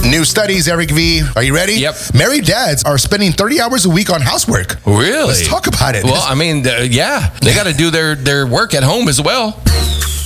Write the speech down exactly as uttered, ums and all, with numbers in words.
New studies, Eric V. Are you ready? Yep. Married dads are spending thirty hours a week on housework. Really? Let's talk about it. Well, I mean, uh, yeah, they got to do their, their work at home as well.